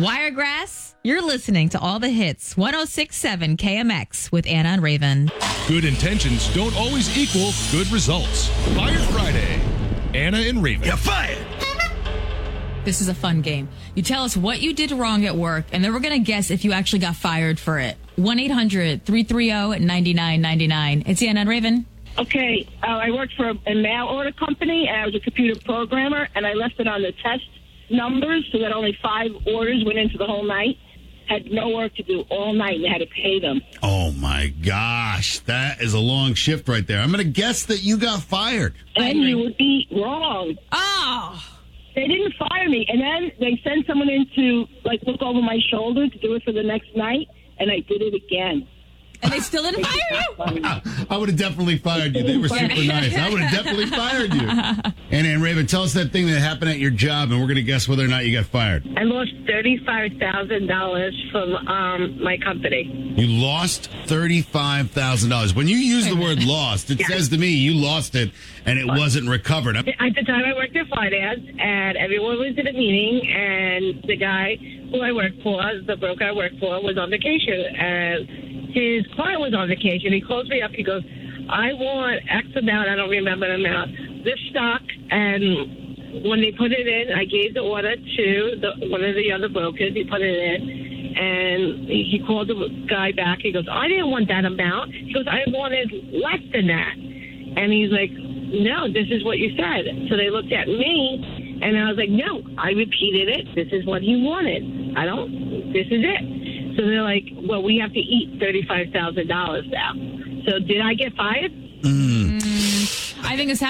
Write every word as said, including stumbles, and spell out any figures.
Wiregrass, you're listening to all the hits. one oh six point seven K M X with Anna and Raven. Good intentions don't always equal good results. Fire Friday. Anna and Raven. You're fired. This is a fun game. You tell us what you did wrong at work, and then we're going to guess if you actually got fired for it. one eight hundred three three zero nine nine nine nine. It's Anna and Raven. Okay, uh, I worked for a mail order company, and I was a computer programmer, and I left it on the test numbers so that only five orders went into the whole night. Had no work to do all night, and I had to pay them. Oh, my gosh. That is a long shift right there. I'm going to guess that you got fired. And you would be wrong. Oh! They didn't fire me, and then they sent someone in to, like, look over my shoulder to do it for the next night, and I did it again. And they still didn't fire you? I would have definitely fired you. They were super nice. I would have definitely fired you. And, and Raven, tell us that thing that happened at your job, and we're going to guess whether or not you got fired. I lost thirty-five thousand dollars from um, my company. You lost thirty-five thousand dollars. When you use the word lost, it Yeah. says to me you lost it, and it wasn't recovered. At the time, I worked in finance, and everyone was in a meeting, and the guy who I worked for, the broker I worked for, was on vacation, and his client was on vacation. He calls me up. He goes, I want X amount. I don't remember the amount. This stock. And when they put it in, I gave the order to the, one of the other brokers. He put it in. And he called the guy back. He goes, I didn't want that amount. He goes, I wanted less than that. And he's like, no, this is what you said. So they looked at me, and I was like, no, I repeated it. This is what he wanted. I don't, this is it. So they're like, well, we have to eat thirty-five thousand dollars now. So did I get fired? Mm. Mm, I think it's